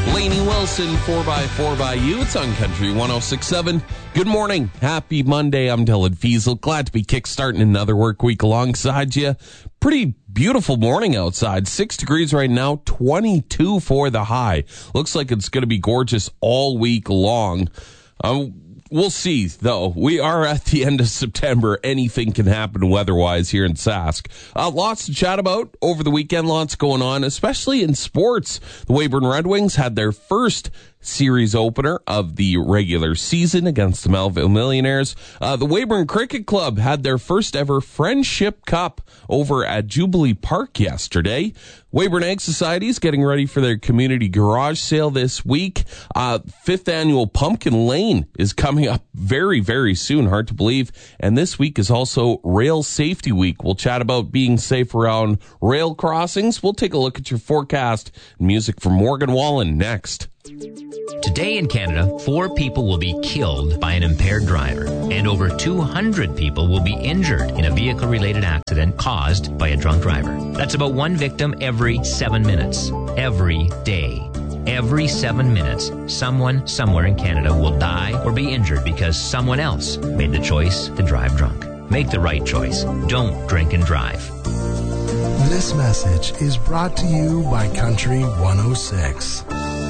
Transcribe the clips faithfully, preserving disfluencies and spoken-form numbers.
Lainey Wilson, four by four by you. It's on Country one oh six point seven. Good morning. Happy Monday. I'm Dylan Fiesel. Glad to be kickstarting another work week alongside you. Pretty beautiful morning outside. Six degrees right now, twenty-two for the high. Looks like it's going to be gorgeous all week long. Um, We'll see, though. We are at the end of September. Anything can happen weather-wise here in Sask. Uh, lots to chat about over the weekend. Lots going on, especially in sports. The Weyburn Red Wings had their first series opener of the regular season against the Melville Millionaires. Uh, the Weyburn Cricket Club had their first ever Friendship Cup over at Jubilee Park yesterday. Weyburn Egg Society is getting ready for their community garage sale this week. Uh, fifth annual Pumpkin Lane is coming up very, very soon. Hard to believe. And this week is also Rail Safety Week. We'll chat about being safe around rail crossings. We'll take a look at your forecast. Music from Morgan Wallen next. Today in Canada, four people will be killed by an impaired driver, and over two hundred people will be injured in a vehicle-related accident caused by a drunk driver. That's about one victim every seven minutes. Every day. Every seven minutes, someone somewhere in Canada will die or be injured because someone else made the choice to drive drunk. Make the right choice. Don't drink and drive. This message is brought to you by Country one oh six.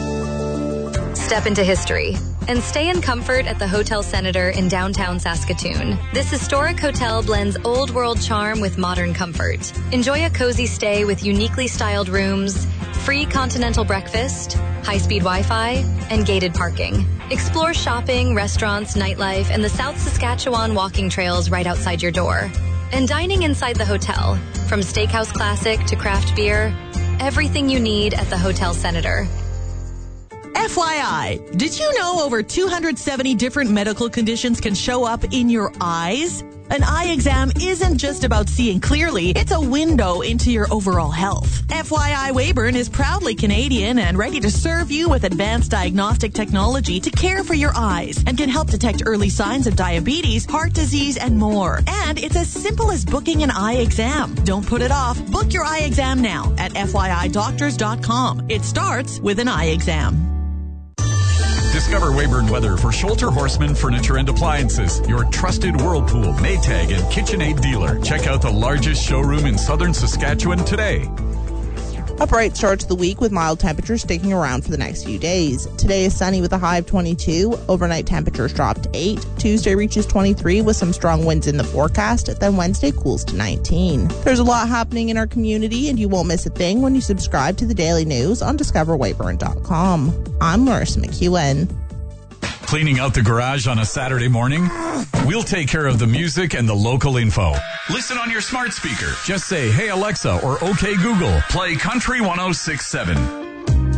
Step into history and stay in comfort at the Hotel Senator in downtown Saskatoon. This historic hotel blends old world charm with modern comfort. Enjoy a cozy stay with uniquely styled rooms, free continental breakfast, high-speed Wi-Fi, and gated parking. Explore shopping, restaurants, nightlife, and the South Saskatchewan walking trails right outside your door. And dining inside the hotel, from Steakhouse Classic to craft beer, everything you need at the Hotel Senator. F Y I, did you know over two hundred seventy different medical conditions can show up in your eyes? An eye exam isn't just about seeing clearly, it's a window into your overall health. F Y I Weyburn is proudly Canadian and ready to serve you with advanced diagnostic technology to care for your eyes and can help detect early signs of diabetes, heart disease, and more. And it's as simple as booking an eye exam. Don't put it off. Book your eye exam now at F Y I doctors dot com. It starts with an eye exam. Discover Weyburn Weather for Scholter Horseman Furniture and Appliances, your trusted Whirlpool, Maytag, and KitchenAid dealer. Check out the largest showroom in southern Saskatchewan today. A bright start to the week with mild temperatures sticking around for the next few days. Today is sunny with a high of twenty-two. Overnight temperatures drop to eight. Tuesday reaches twenty-three with some strong winds in the forecast. Then Wednesday cools to nineteen. There's a lot happening in our community, and you won't miss a thing when you subscribe to the Daily News on discover weyburn dot com. I'm Marissa McEwen. Cleaning out the garage on a Saturday morning? We'll take care of the music and the local info. Listen on your smart speaker. Just say, "Hey Alexa," or "Okay Google, play Country one oh six point seven."